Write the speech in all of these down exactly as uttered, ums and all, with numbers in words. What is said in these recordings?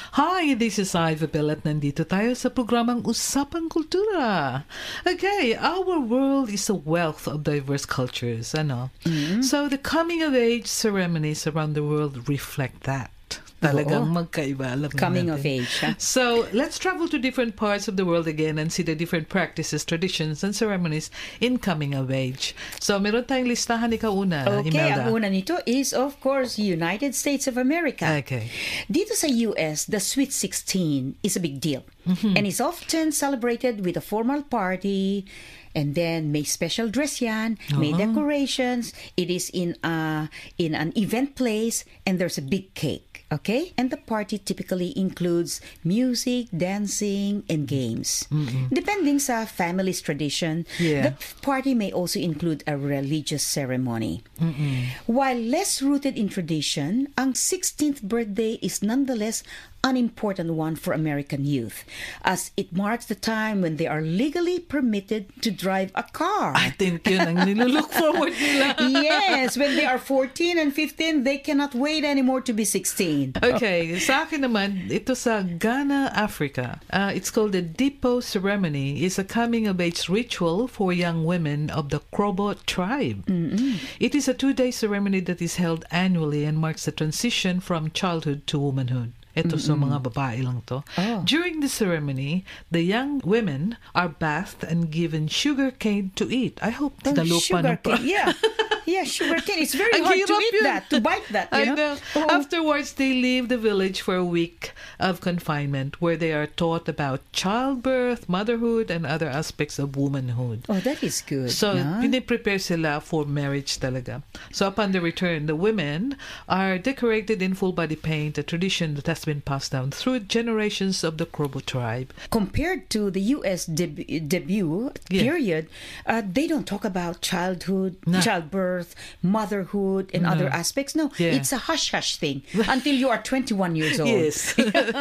Hi, this is Ivy Bell at nandito tayo sa programang Usapang Kultura. Okay, our world is a wealth of diverse cultures, ano? Mm-hmm. So the coming-of-age ceremonies around the world reflect that. Talagang Oo. magkaiba. Alam Coming natin. of age. Huh? So, let's travel to different parts of the world again and see the different practices, traditions, and ceremonies in coming of age. So, meron tayong listahan. Ikaw una, Okay, Imelda. ang una nito is, of course, United States of America. Okay. Dito sa U S, the Sweet sixteen is a big deal. Mm-hmm. And is often celebrated with a formal party. And then may special dress yan, may Uh-huh. decorations. It is in a, in an event place, and there's a big cake. Okay? And the party typically includes music, dancing, and games. Mm-hmm. Depending sa family's tradition, Yeah. the party may also include a religious ceremony. Mm-mm. While less rooted in tradition, ang sixteenth birthday is nonetheless an important one for American youth, as it marks the time when they are legally permitted to drive a car. I think yun ang nilook forward nila. Yes, when they are fourteen and fifteen, they cannot wait anymore to be sixteen. Okay, sa akin naman, ito sa Ghana, Africa. Uh, it's called the Dipo Ceremony. It's a coming-of-age ritual for young women of the Krobo tribe. Mm-hmm. It is a two-day ceremony that is held annually and marks the transition from childhood to womanhood. Ito sa mga babae lang to. Oh. During the ceremony, the young women are bathed and given sugar cane to eat. I hope Oh, tinalopa sugar ng cane. Yeah. Yeah, sugar cane. It's very Ang hard to hirap eat yun. that, to bite that, you I know? know. Oh. Afterwards, they leave the village for a week of confinement where they are taught about childbirth, motherhood, and other aspects of womanhood. Oh, that is good. So, no? piniprepare sila for marriage talaga. So, upon the return, the women are decorated in full-body paint, a tradition that has been passed down through generations of the Krobo tribe. Compared to the U S deb- debut Yeah. period, uh, they don't talk about childhood, No. childbirth, motherhood, and No. other aspects. No, Yeah. it's a hush-hush thing until you are twenty-one years old. Yes.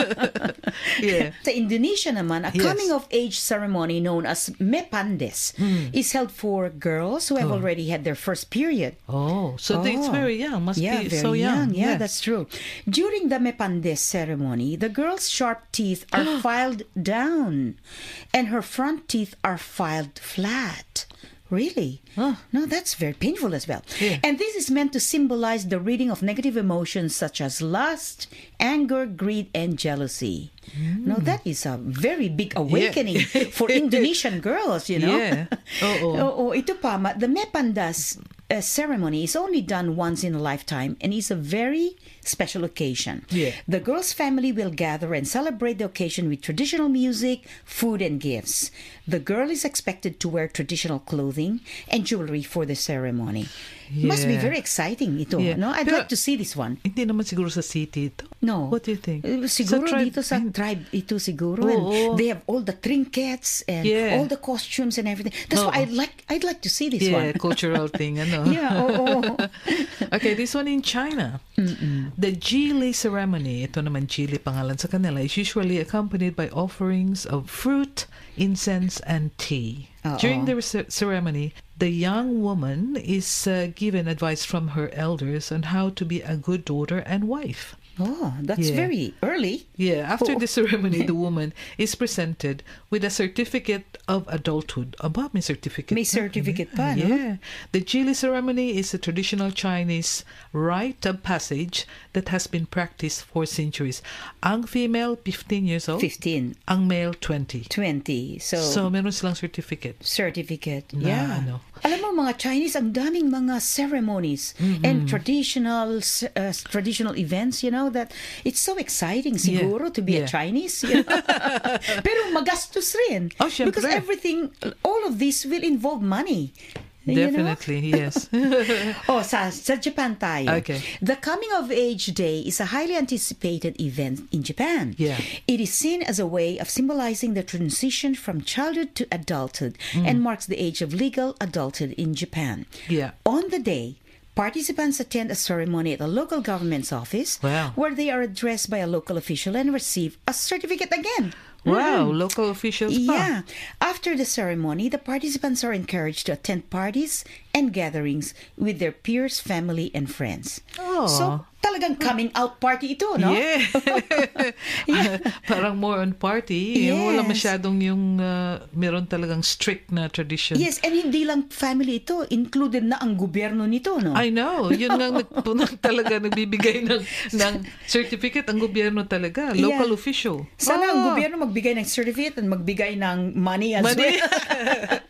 Yeah. Sa Indonesia naman, a Yes. coming-of-age ceremony known as Mepandes is held for girls who have already had their first period. Oh, so it's Oh. very young. Must yeah, be very so young. Yeah, Yes. that's true. During the Mepandes ceremony, the girl's sharp teeth are filed down, and her front teeth are filed flat. Really? Oh. No, that's very painful as well. Yeah. And this is meant to symbolize the reading of negative emotions such as lust, anger, greed, and jealousy. No, that is a very big awakening for Indonesian girls, you know. Yeah. Oo. Oo, ito pa, ma- the Mepandas uh, ceremony is only done once in a lifetime and is a very special occasion. Yeah. The girl's family will gather and celebrate the occasion with traditional music, food, and gifts. The girl is expected to wear traditional clothing and jewelry for the ceremony. Must be Yeah. very exciting ito. Yeah. No? I'd Pero- like to see this one. Hindi naman siguro sa city ito. No. What do you think? Uh, Siguro Sa tribe- dito sa tribe ito siguro. Oo. And they have all the trinkets and Yeah. all the costumes and everything. That's Oo. why I'd like I'd like to see this Yeah, one. cultural thing, ano? Yeah, oo. Okay, this one in China. Mm-mm. The Jili ceremony, ito naman Jili pangalan sa kanila, is usually accompanied by offerings of fruit, incense, and tea. Oo. During the ce- ceremony, the young woman is uh, given advice from her elders on how to be a good daughter and wife. Oh, that's Yeah. very early. Yeah, after Oh. the ceremony, the woman is presented with a certificate of adulthood. Aba, may certificate. May na. certificate pa, no? Yeah. The Jili ceremony is a traditional Chinese rite of passage that has been practiced for centuries. Ang female, fifteen years old. fifteen, Ang male, twenty. twenty. So, So, meron silang certificate. certificate. Na yeah. ano. Alam mo, mga Chinese, ang daming mga ceremonies and traditional s- uh, traditional events, you know, that it's so exciting siguro to be Yeah. a Chinese. You know? Pero magastos rin. Oh, syempre. Because everything, all of this will involve money. You know? Definitely, yes. Oh, sa, sa Japan tayo. Okay. The Coming of Age Day is a highly anticipated event in Japan. Yeah. It is seen as a way of symbolizing the transition from childhood to adulthood and marks the age of legal adulthood in Japan. Yeah. On the day, participants attend a ceremony at a local government's office Wow. where they are addressed by a local official and receive a certificate again. Wow, local officials pa. Yeah. After the ceremony, the participants are encouraged to attend parties and gatherings with their peers, family, and friends. Oh. So, talagang coming out party ito, no? Yeah. Yeah. Parang more on party. Yes. Wala masyadong yung uh, meron talagang strict na tradition. Yes, and hindi lang family ito, included na ang gobyerno nito, no? I know. Yun nga nagpunang talaga nagbibigay ng ng certificate ang gobyerno talaga, local Yeah. official. Sana ang Oh. gobyerno magbigay ng certificate at magbigay ng money as Money. well.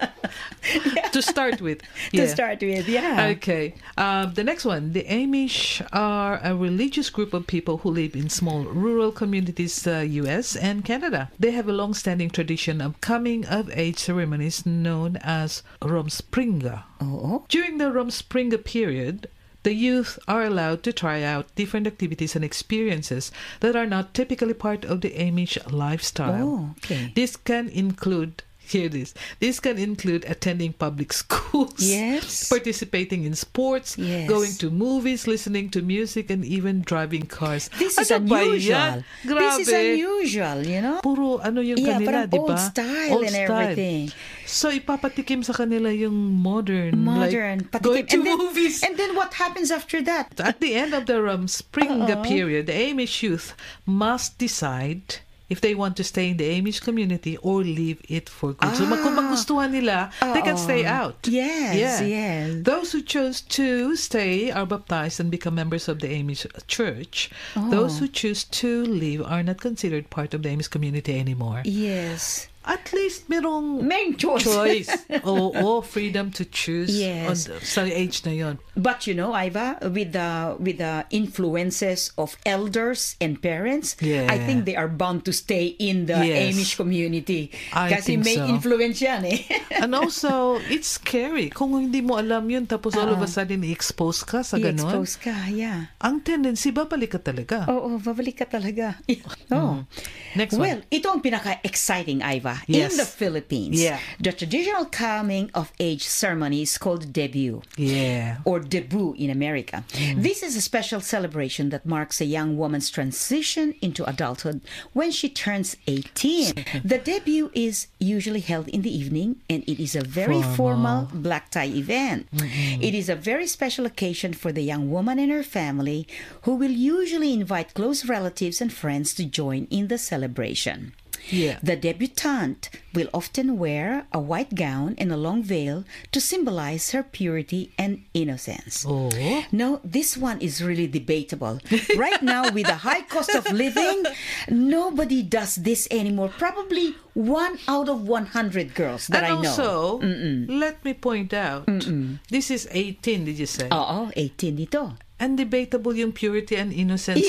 To start with. To Yeah. start with, yeah. Okay. Um, the next one. The Amish are a religious group of people who live in small rural communities, uh, U S and Canada. They have a long-standing tradition of coming-of-age ceremonies known as Romspringa. Oo. During the Romspringa period, the youth are allowed to try out different activities and experiences that are not typically part of the Amish lifestyle. Oh, okay. This can include, hear this, this can include attending public schools, Yes. participating in sports, Yes. going to movies, listening to music, and even driving cars. This is Ano ba unusual. yan? This is Grabe. unusual, you know? Puro ano yung Yeah, kanila, parang di ba? old style and everything. So, ipapatikim sa kanila yung modern. Modern. Like, going patikim. to and then, movies. And then what happens after that? At the end of the Romspringa Uh-oh. period, the Amish youth must decide if they want to stay in the Amish community or leave it for good. So, Ah. kung magustuhan nila, they can Oo. stay out. Yes, Yeah. yes. Those who chose to stay are baptized and become members of the Amish church. Oh. Those who choose to leave are not considered part of the Amish community anymore. Yes. At least merong Main choice. choice. Oo, freedom to choose Yes. on the, sa age na yon. But you know, Iva, with the with the influences of elders and parents, Yeah. I think they are bound to stay in the Yes. Amish community. I Kasi think may so. influence yan eh. And also, it's scary. Kung hindi mo alam yun, tapos all of a sudden, i-expose ka sa ganon. I-expose ka, yeah. Ang tendency, babalik ka talaga. Oo, babalik ka talaga. Oh. Next Well, one. ito ang pinaka-exciting, Iva. Yes. In the Philippines, Yeah. the traditional coming-of-age ceremony is called debut. Yeah. Or debut in America. This is a special celebration that marks a young woman's transition into adulthood when she turns eighteen. The debut is usually held in the evening, and it is a very formal, Formal. black tie event. It is a very special occasion for the young woman and her family, who will usually invite close relatives and friends to join in the celebration. Yeah. The debutante will often wear a white gown and a long veil to symbolize her purity and innocence. Oh. No, this one is really debatable. Right now, with the high cost of living, nobody does this anymore. Probably one out of one hundred girls that And I know. also, let me point out, this is eighteen, did you say? Oo, eighteen ito. And debatable yung purity and innocence.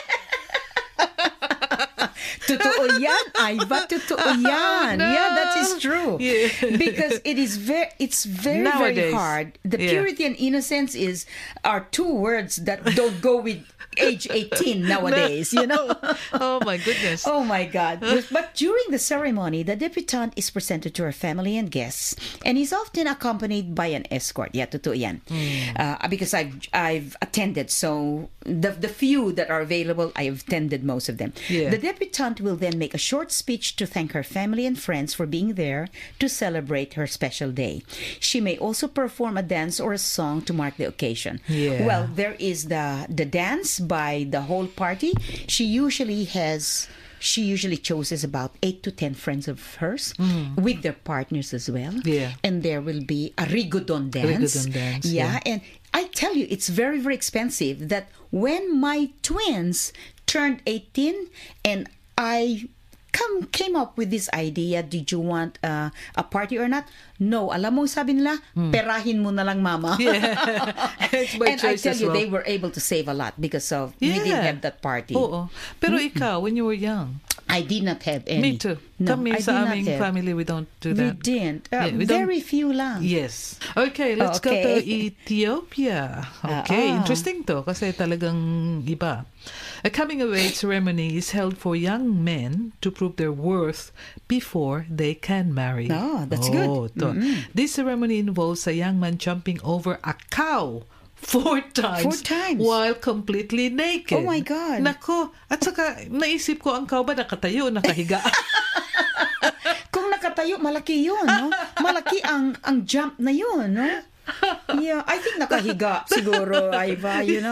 Totoo yan, Iva. Totoo yan. no. Yeah, that is true. Yeah. Because it is very, it's very, Nowadays. very hard. The Yeah. purity and innocence is are two words that don't go with age eighteen nowadays. You know. Oh my goodness. Oh my God. But during the ceremony, the debutante is presented to her family and guests and is often accompanied by an escort. Yeah, totoo yan. Uh, because I've I've attended, so the the few that are available, I have attended most of them. Yeah. The debutante will then make a short speech to thank her family and friends for being there to celebrate her special day. She may also perform a dance or a song to mark the occasion. Yeah. Well, there is the the dance by the whole party. She usually has she usually chooses about eight to ten friends of hers with their partners as well. Yeah. And there will be a rigodon dance. Rigodon dance, Yeah. yeah. And I tell you, it's very, very expensive. That when my twins turned eighteen and I come came up with this idea, did you want uh, a party or not? No. Alam mo, sabi nila, perahin mo na lang, mama. It's by And I choice tell as you, well. they were able to save a lot because of we didn't Yeah. have that party. Oo. Pero ikaw, when you were young, I did not have any. me too. No, Kami I sa did not aming have. family, we don't do We that. didn't. Uh, Yeah, we don't- very few lang. Yes. Okay, let's go to Okay. Ethiopia. Okay, Ah. interesting to kasi talagang iba. A coming-of-age ceremony is held for young men to prove their worth before they can marry. Oh, that's good. Oh, to. This ceremony involves a young man jumping over a cow four times, Four times? while completely naked. Oh my God. Nako, at saka naisip ko, ang cow ba nakatayo o nakahiga? Kung nakatayo, malaki yun, no? Malaki ang ang jump na yun, no? Yeah, I think nakahiga siguro, Iva, you know?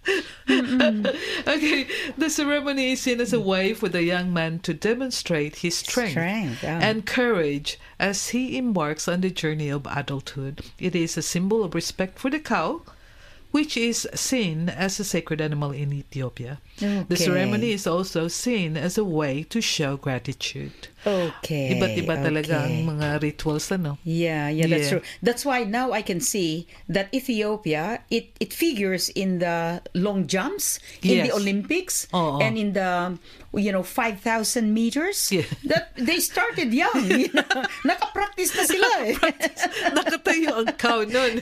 Okay, the ceremony is seen as a way for the young man to demonstrate his strength, Strength, yeah. and courage as he embarks on the journey of adulthood. It is a symbol of respect for the cow, which is seen as a sacred animal in Ethiopia. The Okay. ceremony is also seen as a way to show gratitude. Okay. Iba't iba talaga okay. ang mga rituals, ano? Yeah, yeah, that's Yeah. true. That's why now I can see that Ethiopia, it, it figures in the long jumps, in the Yes. Olympics, Oo. and in the, you know, five thousand meters. Yeah. That they started young. You know? Nakapractice na sila eh. Nakatayo ang cow nun.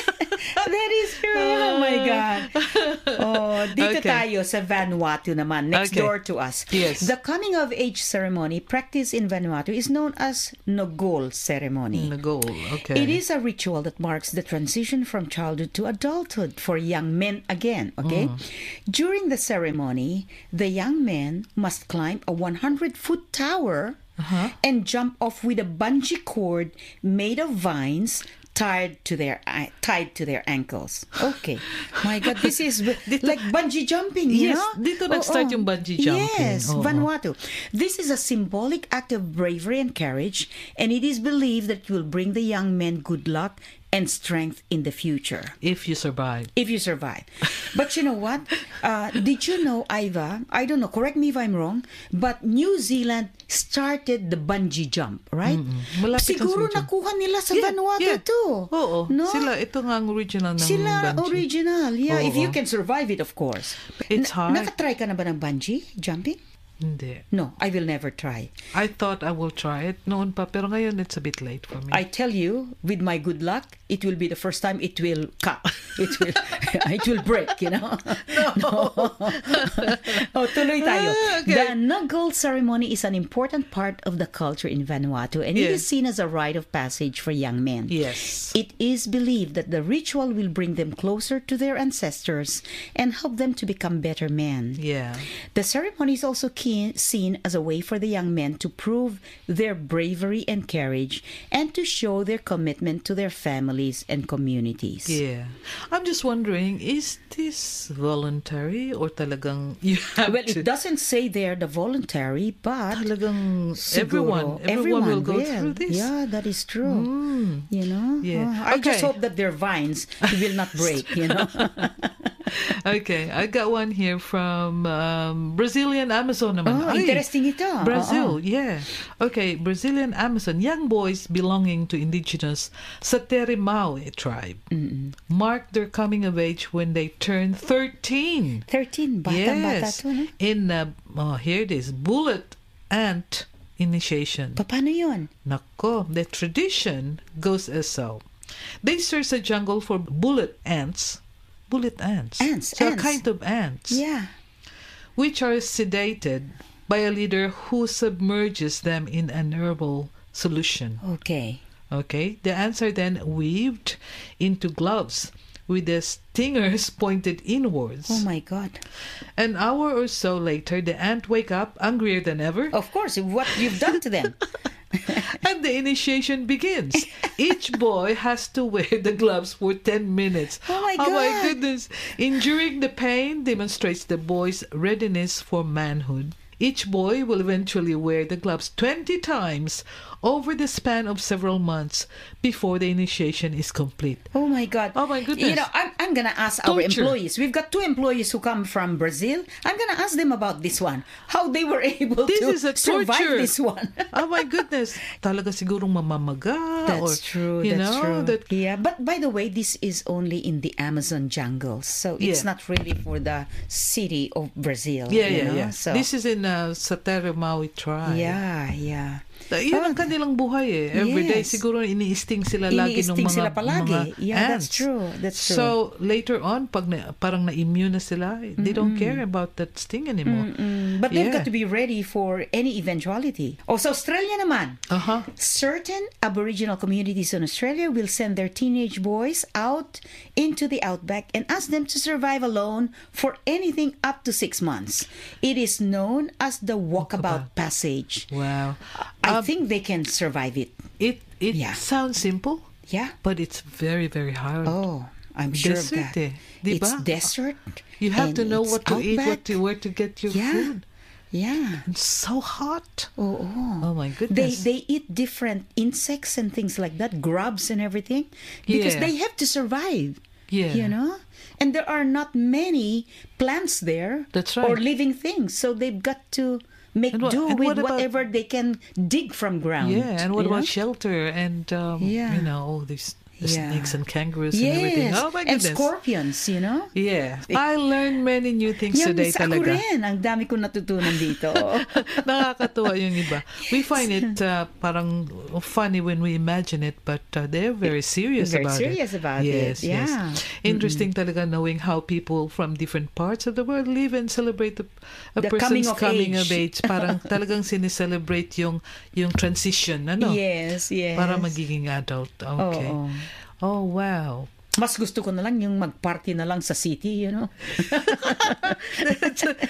That is true. Oh my God. Oh, dito Okay. tayo sa Vanuatu naman, next Okay. door to us. Yes. The coming of age ceremony practiced in Vanuatu is known as Nogol ceremony. The goal, okay. It is a ritual that marks the transition from childhood to adulthood for young men again, okay? During the ceremony, the young men must climb a one hundred foot tower and jump off with a bungee cord made of vines tied to their uh, tied to their ankles. Okay. My God, this is like bungee jumping, you Yes, know? dito nag-start yung bungee jumping. Yes, Oo. Vanuatu. This is a symbolic act of bravery and courage, and it is believed that it will bring the young men good luck and strength in the future. If you survive. If you survive. But you know what? Uh, did you know, Iva, I don't know, correct me if I'm wrong, but New Zealand started the bungee jump, right? Malapit ang Siguro sumidyo. nakuha nila sa Yeah, Vanuatu yeah. too. Oo. No? Sila, ito nga ang original ng Sila bungee. original. Yeah, if you Oo. can survive it, of course. It's hard. Nakatry ka na ba ng bungee jumping? Hindi. No, I will never try. I thought I will try it noon pa, pero ngayon it's a bit late for me. I tell you, with my good luck, it will be the first time it will cut. It will, it will break, you know. No. Oh, tuloy tayo. Ah, okay. The Nugol ceremony is an important part of the culture in Vanuatu, and it is Yes. seen as a rite of passage for young men. Yes. It is believed that the ritual will bring them closer to their ancestors and help them to become better men. Yeah. The ceremony is also key, seen as a way for the young men to prove their bravery and courage and to show their commitment to their families and communities. Yeah. I'm just wondering, is this voluntary or talagang you have Well, to? it doesn't say there the voluntary, but Talagang siguro, everyone, everyone will go will. through this. Yeah, that is true. You know? Yeah. Oh, I just Okay. hope that their vines will not break, you know? Okay, I got one here from um, Brazilian Amazon naman. Oh, Ay, interesting ito. Brazil, Oo. yeah. Okay, Brazilian Amazon. Young boys belonging to indigenous Satere-Maui tribe mark their coming of age when they turn thirteen. thirteen, bata-bata Yes. to, no? In, uh, oh, here it is, bullet ant initiation. Pa- Paano yun? Nako, the tradition goes as so. They search the jungle for bullet ants. Bullet ants. Ants, So ants. a kind of ants. Yeah. Which are sedated by a leader who submerges them in an herbal solution. Okay. Okay? The ants are then weaved into gloves with the stingers pointed inwards. Oh my God. An hour or so later, the ant wake up angrier than ever. Of course, what you've done to them. And the initiation begins. Each boy has to wear the gloves for ten minutes. Oh my Oh my God. goodness. Enduring the pain demonstrates the boy's readiness for manhood. Each boy will eventually wear the gloves twenty times over the span of several months before the initiation is complete. Oh my God. Oh my goodness. You know, I'm, I'm going to ask our Torture. employees. We've got two employees who come from Brazil. I'm going to ask them about this one. How they were able This to is a survive torture. this one. Oh my goodness. Talaga sigurong mamamaga. That's or, true. You That's know, true. That, Yeah, but by the way, this is only in the Amazon jungle, so it's Yeah. not really for the city of Brazil. yeah, you yeah, know? yeah. So, This is in uh, Satere-Maui tribe. yeah, yeah. Yun ang kanilang buhay eh. Every day Yes. siguro iniisting sila lagi ng Iniisting mga, sila palagi. mga Yeah, that's ants. true. That's true. So, later on, pag na, parang na-immune na sila, they don't care about that sting anymore. Mm, but they've Yeah. got to be ready for any eventuality. Oh, sa Australia naman. Uh-huh. Certain Aboriginal communities in Australia will send their teenage boys out into the outback and ask them to survive alone for anything up to six months. It is known as the walkabout passage. Wow. I Um, think they can survive it. It, it Yeah. sounds simple, Yeah. but it's very, very hard. Oh, I'm sure desert of that. eh. Di It's ba? desert. You have and to know it's what to eat, what outback. to, where to get your Yeah. food. Yeah. It's so hot. Oh, oh. Oh my They goodness. they eat different insects and things like that, grubs and everything, because Yeah. they have to survive. Yeah. You know, and there are not many plants there. That's Or right. living things, so they've got to make And what- do and with what about- whatever they can dig from ground. Yeah, and what you about know? shelter and um, Yeah. you know all these the Yeah. snakes and kangaroos and everything? Yes, Oh my and goodness. scorpions, you know. Yeah, I learned many new things Yan, today sa ako talaga. rin. Ang dami kong natutunan dito. Nakakatuwa yung iba. We find it uh, parang funny when we imagine it, but uh, they're very serious Very about serious it. about it, yes, Yes. yeah. Interesting talaga knowing how people from different parts of the world live and celebrate the, a The person's coming of age. Parang talagang sineselebrate yung yung transition, ano? Yes, yes. Para magiging adult. Okay. Oo. Oh, wow. Mas gusto ko na lang yung mag-party na lang sa city, you know.